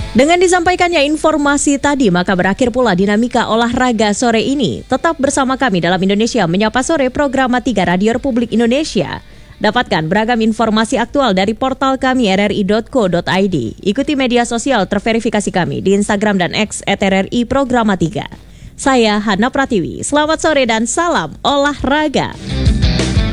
Dengan disampaikannya informasi tadi, maka berakhir pula dinamika olahraga sore ini. Tetap bersama kami dalam Indonesia Menyapa Sore, program 3 Radio Republik Indonesia. Dapatkan beragam informasi aktual dari portal kami rri.co.id. Ikuti media sosial terverifikasi kami di Instagram dan X @RRI Programa 3. Saya Hana Pratiwi. Selamat sore dan salam olahraga.